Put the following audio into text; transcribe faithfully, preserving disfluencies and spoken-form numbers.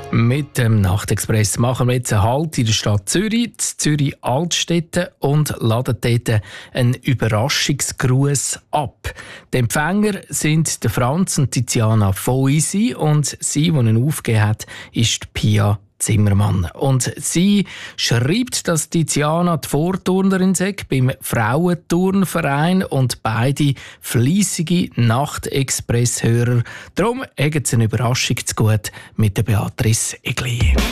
Mit dem Nachtexpress machen wir jetzt einen Halt in der Stadt Zürich, in Zürich Altstädte, und laden dort einen Überraschungsgruß ab. Die Empfänger sind der Franz und Tiziana Foisi, und sie, die ihn aufgegeben hat, ist Pia Zimmermann. Und sie schreibt, dass Tiziana die Vorturnerin sei beim Frauenturnverein und beide fleissige Nachtexpress-Hörer. Darum haben sie eine Überraschung zu gut mit der Beatrice Egli.